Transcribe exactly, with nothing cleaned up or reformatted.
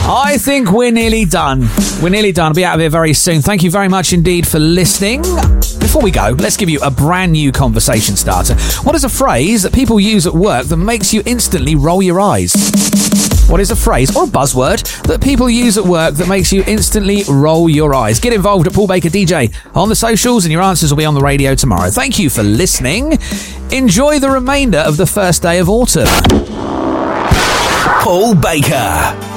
I think we're nearly done. We're nearly done. I'll be out of here very soon. Thank you very much indeed for listening. Before we go, let's give you a brand new conversation starter. What is a phrase that people use at work that makes you instantly roll your eyes? What is a phrase or a buzzword that people use at work that makes you instantly roll your eyes? Get involved at Paul Baker D J on the socials and your answers will be on the radio tomorrow. Thank you for listening. Enjoy the remainder of the first day of autumn. Paul Baker.